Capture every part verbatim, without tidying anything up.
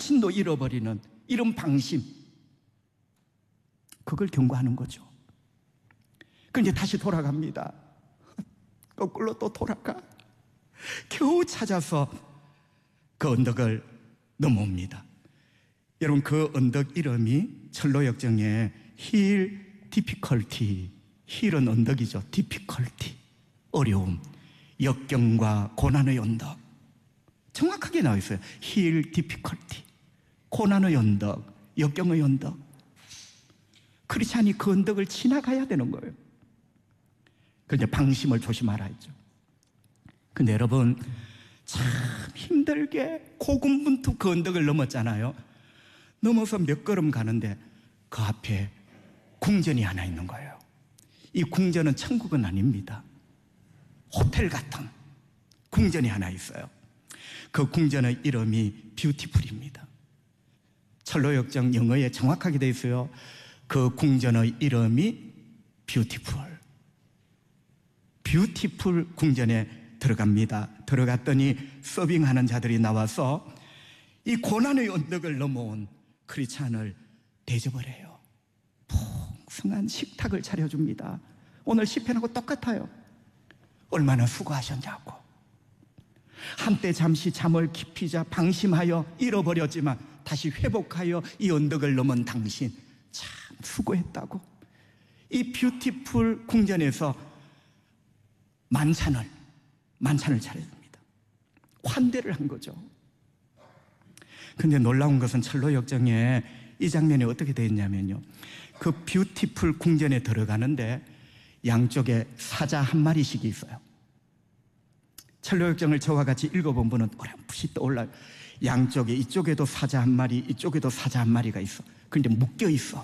자신도 잃어버리는 이런 방심, 그걸 경고하는 거죠. 그런데 다시 돌아갑니다. 거꾸로 또 돌아가 겨우 찾아서 그 언덕을 넘어옵니다. 여러분, 그 언덕 이름이 철로역정의 힐 디피컬티, 힐은 언덕이죠. 디피컬티, 어려움, 역경과 고난의 언덕, 정확하게 나와 있어요. 힐 디피컬티, 고난의 언덕, 역경의 언덕. 크리스찬이 그 언덕을 지나가야 되는 거예요. 그런데 방심을 조심하라 했죠. 근데 여러분, 참 힘들게 고군분투 그 언덕을 넘었잖아요. 넘어서 몇 걸음 가는데 그 앞에 궁전이 하나 있는 거예요. 이 궁전은 천국은 아닙니다. 호텔 같은 궁전이 하나 있어요. 그 궁전의 이름이 뷰티풀입니다. 철로역정 영어에 정확하게 되어 있어요. 그 궁전의 이름이 뷰티풀. 뷰티풀 궁전에 들어갑니다. 들어갔더니 서빙하는 자들이 나와서 이 고난의 언덕을 넘어온 크리스찬을 대접을 해요. 풍성한 식탁을 차려줍니다. 오늘 시편하고 똑같아요. 얼마나 수고하셨냐고. 한때 잠시 잠을 깊이 자 방심하여 잃어버렸지만 다시 회복하여 이 언덕을 넘은 당신 참 수고했다고. 이 뷰티풀 궁전에서 만찬을 만찬을 차려줍니다. 환대를 한 거죠. 근데 놀라운 것은 철로역정에 이 장면이 어떻게 되어 있냐면요, 그 뷰티풀 궁전에 들어가는데 양쪽에 사자 한 마리씩이 있어요. 철로역정을 저와 같이 읽어본 분은 어렴풋이 떠올라요. 양쪽에, 이쪽에도 사자 한 마리, 이쪽에도 사자 한 마리가 있어. 그런데 묶여 있어.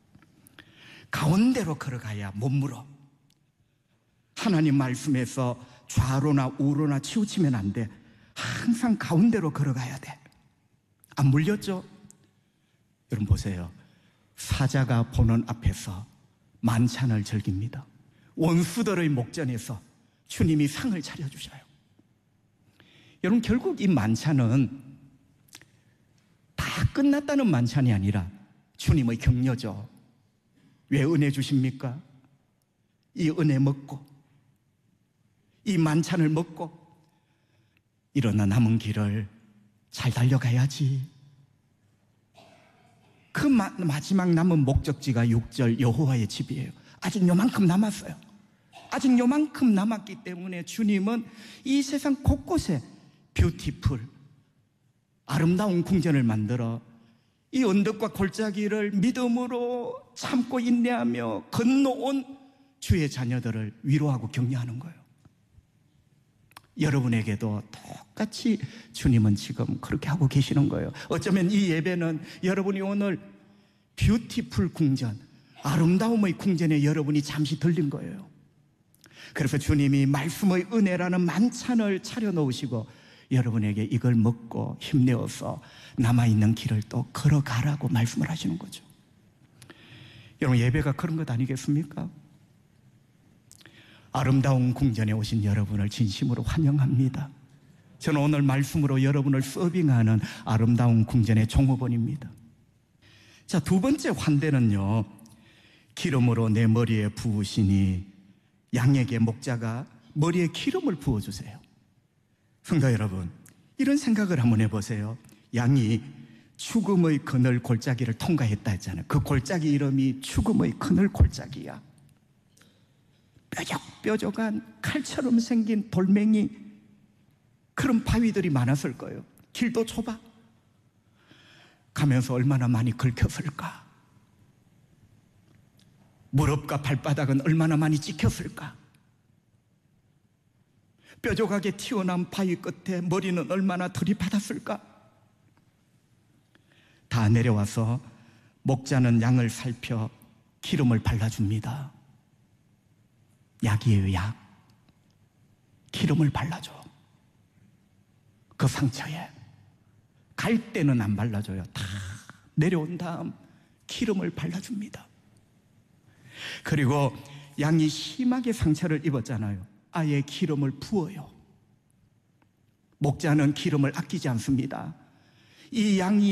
가운데로 걸어가야 못 물어. 하나님 말씀에서 좌로나 우로나 치우치면 안 돼. 항상 가운데로 걸어가야 돼. 안 물렸죠? 여러분 보세요. 사자가 보는 앞에서 만찬을 즐깁니다. 원수들의 목전에서 주님이 상을 차려주셔요. 여러분, 결국 이 만찬은 다 끝났다는 만찬이 아니라 주님의 격려죠. 왜 은혜 주십니까? 이 은혜 먹고, 이 만찬을 먹고 일어나 남은 길을 잘 달려가야지. 그 마, 마지막 남은 목적지가 육 절 여호와의 집이에요. 아직 요만큼 남았어요. 아직 요만큼 남았기 때문에 주님은 이 세상 곳곳에 뷰티풀, 아름다운 궁전을 만들어 이 언덕과 골짜기를 믿음으로 참고 인내하며 건너온 주의 자녀들을 위로하고 격려하는 거예요. 여러분에게도 똑같이 주님은 지금 그렇게 하고 계시는 거예요. 어쩌면 이 예배는 여러분이 오늘 뷰티풀 궁전, 아름다움의 궁전에 여러분이 잠시 들린 거예요. 그래서 주님이 말씀의 은혜라는 만찬을 차려놓으시고 여러분에게 이걸 먹고 힘내어서 남아있는 길을 또 걸어가라고 말씀을 하시는 거죠. 여러분, 예배가 그런 것 아니겠습니까? 아름다운 궁전에 오신 여러분을 진심으로 환영합니다. 저는 오늘 말씀으로 여러분을 서빙하는 아름다운 궁전의 종업원입니다. 자, 두 번째 환대는요, 기름으로 내 머리에 부으시니 양에게 목자가 머리에 기름을 부어주세요. 성도 여러분, 이런 생각을 한번 해보세요. 양이 죽음의 그늘 골짜기를 통과했다 했잖아요. 그 골짜기 이름이 죽음의 그늘 골짜기야. 뾰족뾰족한 칼처럼 생긴 돌멩이, 그런 바위들이 많았을 거예요. 길도 좁아. 가면서 얼마나 많이 긁혔을까. 무릎과 발바닥은 얼마나 많이 찍혔을까. 뾰족하게 튀어나온 바위 끝에 머리는 얼마나 들이받았을까. 다 내려와서 목자는 양을 살펴 기름을 발라줍니다. 약이에요, 약. 기름을 발라줘. 그 상처에. 갈 때는 안 발라줘요. 다 내려온 다음 기름을 발라줍니다. 그리고 양이 심하게 상처를 입었잖아요. 아예 기름을 부어요. 목자는 기름을 아끼지 않습니다. 이 양이